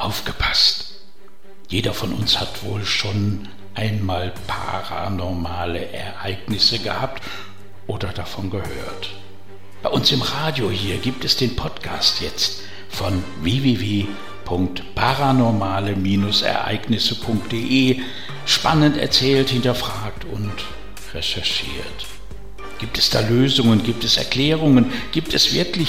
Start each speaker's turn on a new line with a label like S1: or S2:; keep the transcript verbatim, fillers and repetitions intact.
S1: Aufgepasst! Jeder von uns hat wohl schon einmal paranormale Ereignisse gehabt oder davon gehört. Bei uns im Radio hier gibt es den Podcast jetzt von w w w punkt paranormale Ereignisse punkt de. Spannend erzählt, hinterfragt und recherchiert. Gibt es da Lösungen? Gibt es Erklärungen? Gibt es wirklich